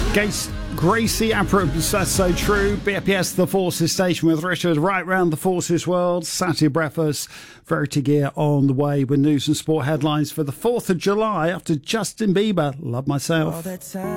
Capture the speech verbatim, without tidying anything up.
Grace, Gracie Abrams, that's so true. B P S The Forces Station with Richard right round the Forces world. Saturday breakfast, Verity Gear on the way with news and sport headlines for the fourth of July after Justin Bieber. Love Myself.